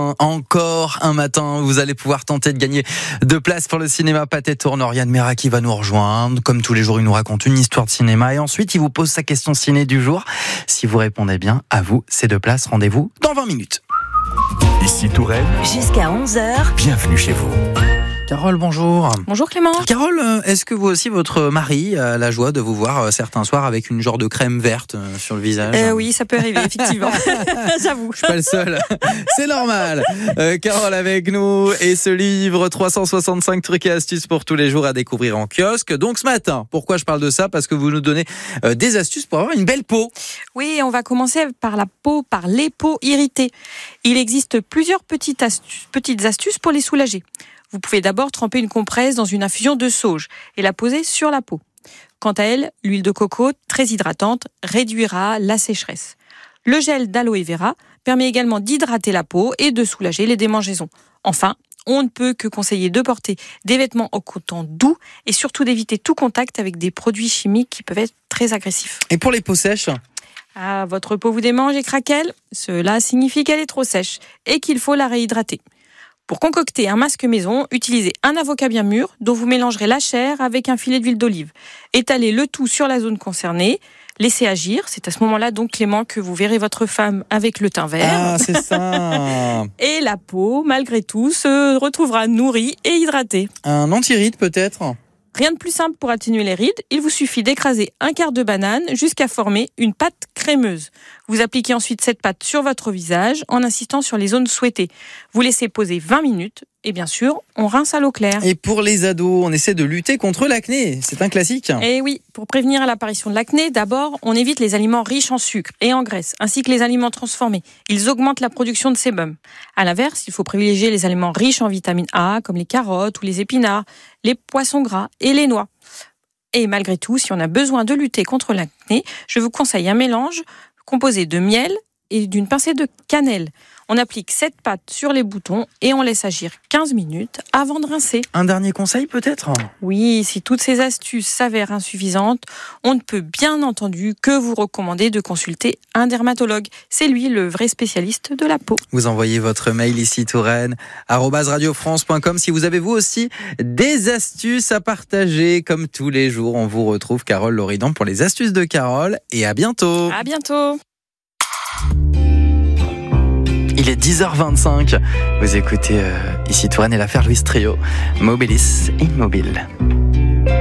encore un matin, vous allez pouvoir tenter de gagner 2 places pour le cinéma Pâté Tourne. Yann Meraki va nous rejoindre. Comme tous les jours, il nous raconte une histoire de cinéma et ensuite, il vous pose sa question ciné du jour. Si vous répondez bien, à vous, ces 2 places. Rendez-vous dans 20 minutes. Ici Touraine. Jusqu'à 11h. Bienvenue chez vous. Carole, bonjour. Bonjour Clément. Carole, est-ce que vous aussi, votre mari a la joie de vous voir certains soirs avec une genre de crème verte sur le visage? Oui, ça peut arriver, effectivement. J'avoue. Je suis pas le seul. C'est normal. Carole avec nous et ce livre 365 trucs et astuces pour tous les jours à découvrir en kiosque. Donc ce matin, pourquoi je parle de ça? Parce que vous nous donnez des astuces pour avoir une belle peau. Oui, on va commencer par les peaux irritées. Il existe plusieurs petites astuces pour les soulager. Vous pouvez d'abord tremper une compresse dans une infusion de sauge et la poser sur la peau. Quant à elle, l'huile de coco, très hydratante, réduira la sécheresse. Le gel d'aloe vera permet également d'hydrater la peau et de soulager les démangeaisons. Enfin, on ne peut que conseiller de porter des vêtements en coton doux et surtout d'éviter tout contact avec des produits chimiques qui peuvent être très agressifs. Et pour les peaux sèches? Votre peau vous démange et craquelle, cela signifie qu'elle est trop sèche et qu'il faut la réhydrater. Pour concocter un masque maison, utilisez un avocat bien mûr dont vous mélangerez la chair avec un filet d'huile d'olive. Étalez le tout sur la zone concernée. Laissez agir. C'est à ce moment-là, donc, Clément, que vous verrez votre femme avec le teint vert. Ah, c'est ça. Et la peau, malgré tout, se retrouvera nourrie et hydratée. Un anti-ride peut-être? Rien de plus simple pour atténuer les rides. Il vous suffit d'écraser un quart de banane jusqu'à former une pâte crémeuse. Vous appliquez ensuite cette pâte sur votre visage en insistant sur les zones souhaitées. Vous laissez poser 20 minutes et bien sûr, on rince à l'eau claire. Et pour les ados, on essaie de lutter contre l'acné. C'est un classique. Et oui, pour prévenir l'apparition de l'acné, d'abord, on évite les aliments riches en sucre et en graisse, ainsi que les aliments transformés. Ils augmentent la production de sébum. À l'inverse, il faut privilégier les aliments riches en vitamine A, comme les carottes ou les épinards, les poissons gras et les noix. Et malgré tout, si on a besoin de lutter contre l'acné, je vous conseille un mélange composé de miel et d'une pincée de cannelle. On applique cette pâte sur les boutons et on laisse agir 15 minutes avant de rincer. Un dernier conseil peut-être? Oui, si toutes ces astuces s'avèrent insuffisantes, on ne peut bien entendu que vous recommander de consulter un dermatologue. C'est lui le vrai spécialiste de la peau. Vous envoyez votre mail ici Touraine @radiofrance.com si vous avez vous aussi des astuces à partager. Comme tous les jours, on vous retrouve Carole Loridan pour les astuces de Carole et à bientôt. À bientôt. Il est 10h25. Vous écoutez ici Touraine et l'affaire Louis Trio. Mobilis Immobile.